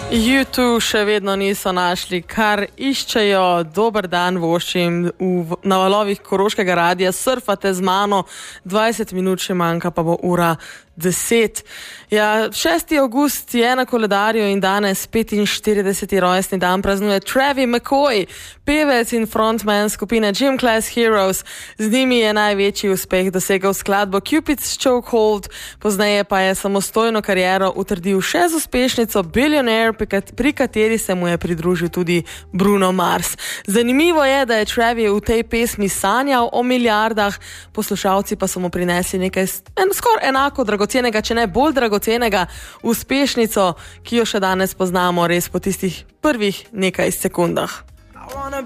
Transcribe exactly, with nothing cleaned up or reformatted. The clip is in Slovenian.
U dva še vedno niso našli, kar iščejo. Dober dan voščim v, na valovih Koroškega radia. Surfate z mano, dvajset minut še manjka, pa bo ura deset. Ja, šesti avgust je na koledarju in danes petinštirideseti rojstni dan praznuje Travie McCoy, pevec in frontman skupine Gym Class Heroes. Z njimi je največji uspeh dosegel skladbo Cupid's Chokehold, pozneje pa je samostojno kariero utrdil še z uspešnico Billionaire, pri kateri se mu je pridružil tudi Bruno Mars. Zanimivo je, da je Travie v tej pesmi sanjal o milijardah, poslušalci pa so mu prinesli nekaj en, skoraj enako dragocenega, če ne bolj dragocenega, uspešnico, ki jo še danes poznamo res po tistih prvih nekaj sekundah. I wanna